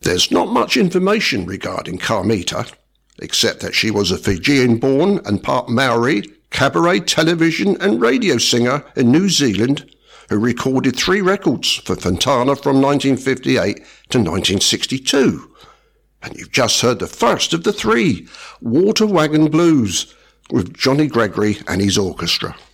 There's not much information regarding Carmita, except that she was a Fijian-born and part Maori cabaret, television and radio singer in New Zealand who recorded 3 records for Fontana from 1958 to 1962. And you've just heard the first of the 3, Water Wagon Blues, with Johnny Gregory and his orchestra.